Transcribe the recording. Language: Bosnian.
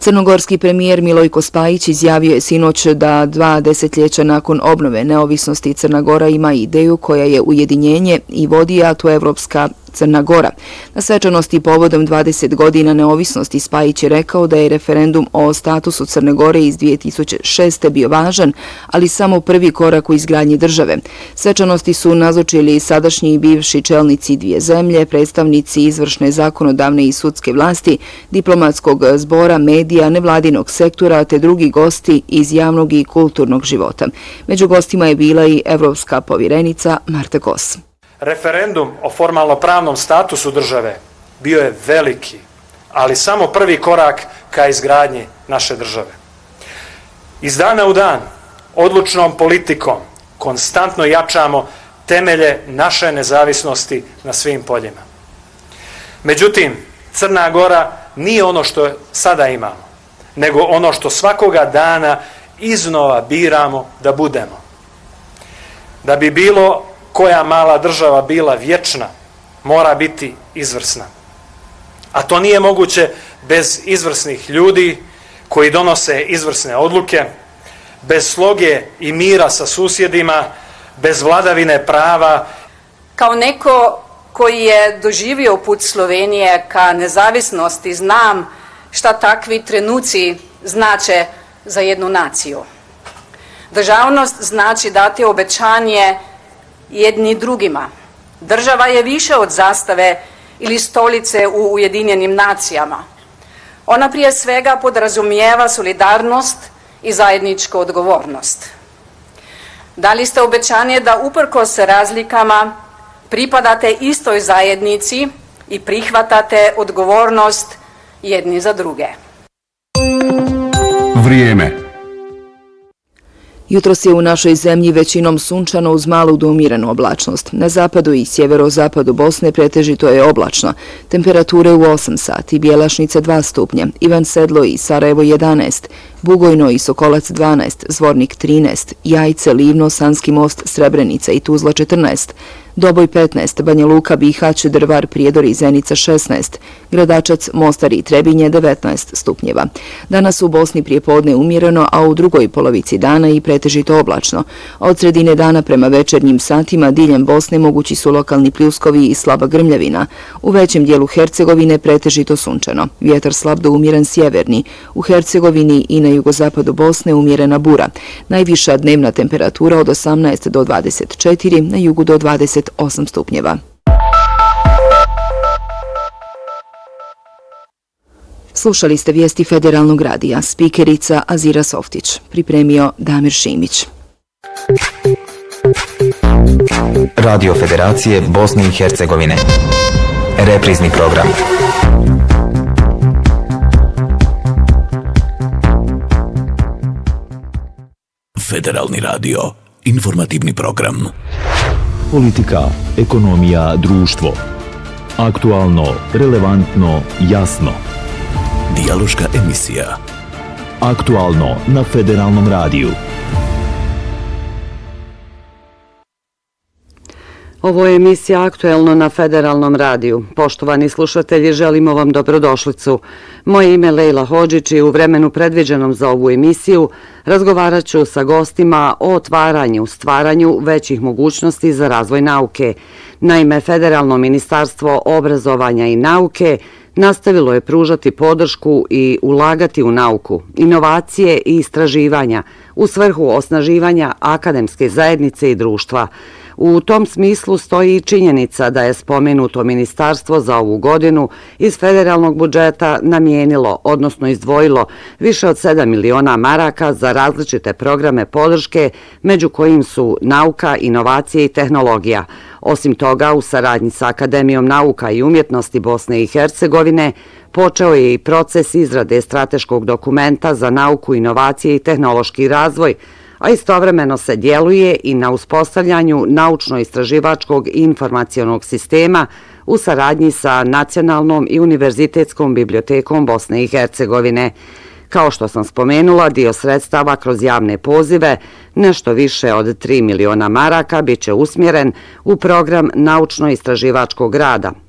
Crnogorski premijer Milojko Spajić izjavio je sinoć da 2 desetljeća nakon obnove neovisnosti Crna Gora ima ideju koja je ujedinjenje i vodi, a to je Evropska Crna Gora. Na svečanosti povodom 20 godina neovisnosti Spajić je rekao da je referendum o statusu Crne Gore iz 2006. bio važan, ali samo prvi korak u izgradnji države. Svečanosti su nazočili sadašnji i bivši čelnici dvije zemlje, predstavnici izvršne, zakonodavne i sudske vlasti, diplomatskog zbora, medija, nevladinog sektora te drugi gosti iz javnog i kulturnog života. Među gostima je bila i evropska povjerenica Marta Kos. Referendum o formalno pravnom statusu države bio je veliki, ali samo prvi korak ka izgradnji naše države. Iz dana u dan, odlučnom politikom, konstantno jačamo temelje naše nezavisnosti na svim poljima. Međutim, Crna Gora nije ono što sada imamo, nego ono što svakoga dana iznova biramo da budemo. Da bi bilo koja mala država bila vječna, mora biti izvrsna. A to nije moguće bez izvrsnih ljudi koji donose izvrsne odluke, bez sloge i mira sa susjedima, bez vladavine prava. Kao neko koji je doživio put Slovenije ka nezavisnosti, znam šta takvi trenuci znače za jednu naciju. Državnost znači dati obećanje jedni drugima. Država je više od zastave ili stolice u Ujedinjenim nacijama. Ona prije svega podrazumijeva solidarnost i zajedničku odgovornost. Dali ste obećanje da uprkos razlikama pripadate istoj zajednici i prihvatate odgovornost jedni za druge. Vrijeme. Jutros je u našoj zemlji većinom sunčano uz malu do umjerenu oblačnost. Na zapadu i sjeverozapadu Bosne pretežito je oblačno. Temperature u 8 sati, Bjelašnica 2 stupnja, Ivan Sedlo i Sarajevo 11, Bugojno i Sokolac 12, Zvornik 13, Jajce, Livno, Sanski most, Srebrenica i Tuzla 14, Doboj 15, Banja Luka, Bihać, Drvar, Prijedor i Zenica 16, Gradačac, Mostar i Trebinje 19 stupnjeva. Danas u Bosni prijepodne umjereno, a u drugoj polovici dana i pretežito oblačno. Od sredine dana prema večernjim satima diljem Bosne mogući su lokalni pljuskovi i slaba grmljavina. U većem dijelu Hercegovine pretežito sunčano. Vjetar slab do umjeren sjeverni. U Hercegovini i na jugozapadu Bosne umjerena bura. Najviša dnevna temperatura od 18 do 24, na jugu do 28 stupnjeva. Slušali ste vijesti Federalnog radija. Spikerica Azira Softić. Pripremio Damir Šimić. Radio Federacije Bosne i Hercegovine. Reprizni program. Federalni radio. Informativni program. Politika, ekonomija, društvo. Aktualno, relevantno, jasno. Dijaloška emisija. Aktualno na Federalnom radiju. Ovo je emisija Aktuelno na Federalnom radiju. Poštovani slušatelji, želimo vam dobrodošlicu. Moje ime je Lejla Hodžić i u vremenu predviđenom za ovu emisiju razgovarat ću sa gostima o stvaranju većih mogućnosti za razvoj nauke. Naime, Federalno ministarstvo obrazovanja i nauke nastavilo je pružati podršku i ulagati u nauku, inovacije i istraživanja u svrhu osnaživanja akademske zajednice i društva. U tom smislu stoji i činjenica da je spomenuto ministarstvo za ovu godinu iz federalnog budžeta namijenilo, odnosno izdvojilo više od 7 miliona maraka za različite programe podrške, među kojim su nauka, inovacije i tehnologija. Osim toga, u saradnji sa Akademijom nauka i umjetnosti Bosne i Hercegovine počeo je i proces izrade strateškog dokumenta za nauku, inovacije i tehnološki razvoj, a istovremeno se djeluje i na uspostavljanju naučno-istraživačkog i informacionog sistema u saradnji sa Nacionalnom i univerzitetskom bibliotekom Bosne i Hercegovine. Kao što sam spomenula, dio sredstava kroz javne pozive, nešto više od 3 miliona maraka, bit će usmjeren u program naučno-istraživačkog rada,